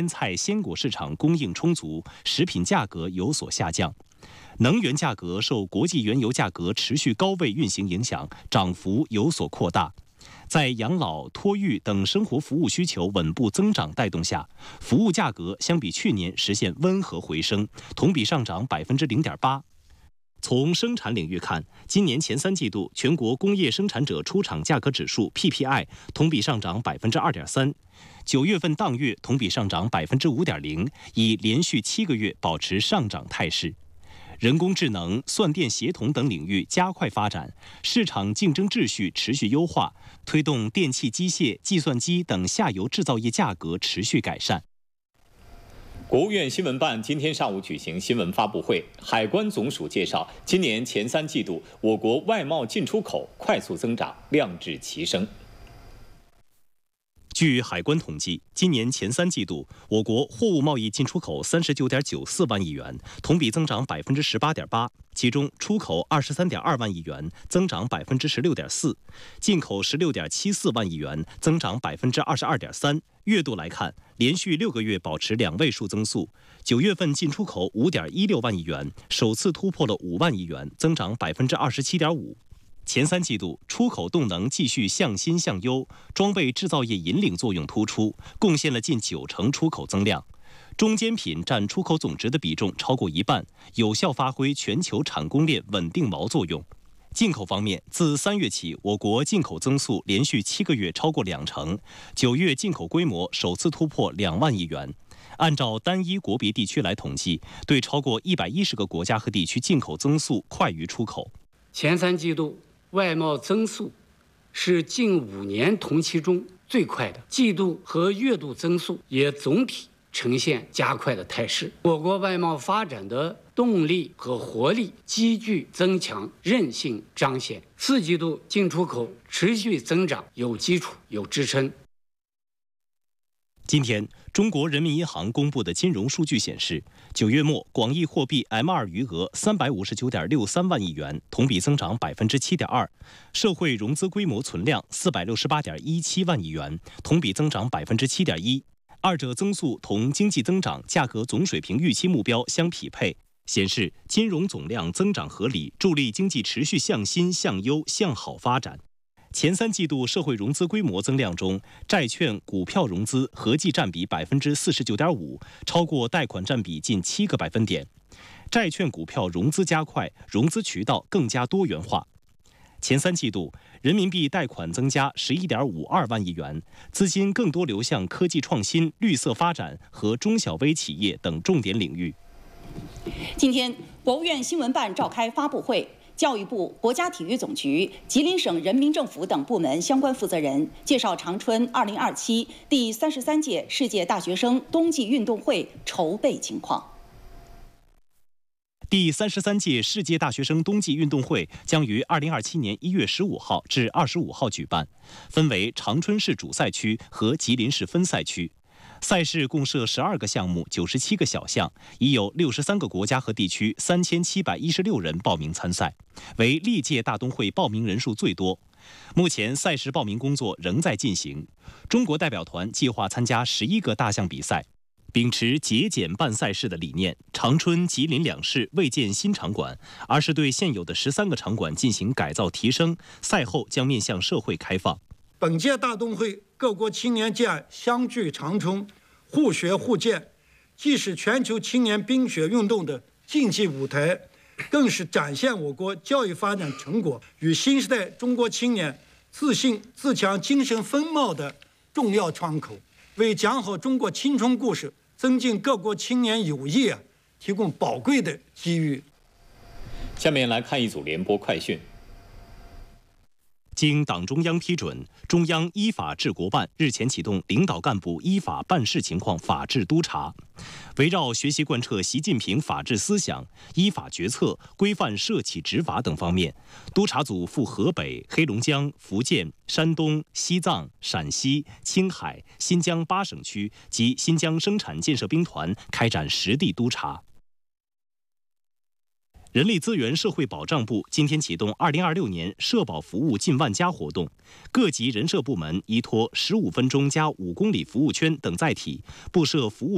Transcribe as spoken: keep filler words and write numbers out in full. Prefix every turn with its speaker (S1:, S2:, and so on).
S1: 菜、鲜果市场供应充足，食品价格有所下降。能源价格受国际原油价格持续高位运行影响，涨幅有所扩大。在养老、托育等生活服务需求稳步增长带动下，服务价格相比去年实现温和回升，同比上涨百分之零点八。从生产领域看，今年前三季度全国工业生产者出厂价格指数 P P I 同比上涨百分之二点三，九月份当月同比上涨百分之五点零，已连续七个月保持上涨态势。人工智能、算电协同等领域加快发展，市场竞争秩序持续优化，推动电气机械、计算机等下游制造业价格持续改善。
S2: 国务院新闻办今天上午举行新闻发布会，海关总署介绍，今年前三季度我国外贸进出口快速增长，量质齐升。
S1: 据海关统计，今年前三季度，我国货物贸易进出口三十九点九四万亿元，同比增长百分之十八点八。其中，出口二十三点二万亿元，增长百分之十六点四；进口十六点七四万亿元，增长百分之二十二点三。月度来看，连续六个月保持两位数增速。九月份进出口五点一六万亿元，首次突破了五万亿元，增长百分之二十七点五。前三季度出口动能继续向新向优，装备制造业引领作用突出，贡献了近九成出口增量。中间品占出口总值的比重超过一半，有效发挥全球产供链稳定锚作用。进口方面，自三月起，我国进口增速连续七个月超过两成，九月进口规模首次突破两万亿元。按照单一国别地区来统计，对超过一百一十个国家和地区进口增速快于出口。
S3: 前三季度外贸增速是近五年同期中最快的，季度和月度增速也总体呈现加快的态势。我国外贸发展的动力和活力急剧增强，韧性彰显。四季度进出口持续增长，有基础，有支撑。
S1: 今天，中国人民银行公布的金融数据显示，九月末广义货币 M 二 余额三百五十九点六三万亿元，同比增长百分之七点二；社会融资规模存量四百六十八点一七万亿元，同比增长百分之七点一。二者增速同经济增长、价格总水平预期目标相匹配，显示金融总量增长合理，助力经济持续向新、向优、向好发展。前三季度社会融资规模增量中，债券、股票融资合计占比百分之四十九点五，超过贷款占比近七个百分点。债券、股票融资加快，融资渠道更加多元化。前三季度，人民币贷款增加十一点五二万亿元，资金更多流向科技创新、绿色发展和中小微企业等重点领域。
S4: 今天，国务院新闻办召开发布会。教育部、国家体育总局、吉林省人民政府等部门相关负责人介绍长春二零二七第三十三届世界大学生冬季运动会筹备情况。
S1: 第三十三届世界大学生冬季运动会将于二零二七年一月十五号至二十五号举办，分为长春市主赛区和吉林市分赛区。赛事共设十二个项目，九十七个小项，已有六十三个国家和地区三千七百一十六人报名参赛，为历届大冬会报名人数最多。目前赛事报名工作仍在进行。中国代表团计划参加十一个大项比赛。秉持节俭办赛事的理念，长春、吉林两市未建新场馆，而是对现有的十三个场馆进行改造提升。赛后将面向社会开放。
S5: 本届大冬会各国青年健相聚长春，互学互鉴，既是全球青年冰雪运动的竞技舞台，更是展现我国教育发展成果与新时代中国青年自信自强精神风貌的重要窗口，为讲好中国青春故事、增进各国青年友谊啊，提供宝贵的机遇。
S2: 下面来看一组联播快讯。
S1: 经党中央批准，中央依法治国办日前启动领导干部依法办事情况法治督查，围绕学习贯彻习近平法治思想、依法决策、规范涉企执法等方面，督查组赴河北、黑龙江、福建、山东、西藏、陕西、青海、新疆八省区及新疆生产建设兵团开展实地督查。人力资源社会保障部今天启动二零二六年社保服务近万家活动，各级人社部门依托十五分钟加五公里服务圈等载体，布设服务